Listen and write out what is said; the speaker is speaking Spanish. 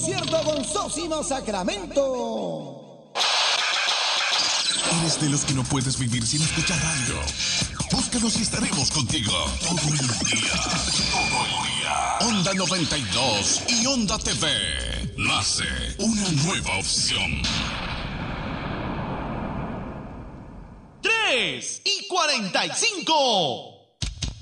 concierto con Sósimo Sacramento. ¿Eres de los que no puedes vivir sin escuchar radio? Búscanos y estaremos contigo todo el día. Todo el día. Onda 92 y Onda TV. Nace una nueva opción. 3:45.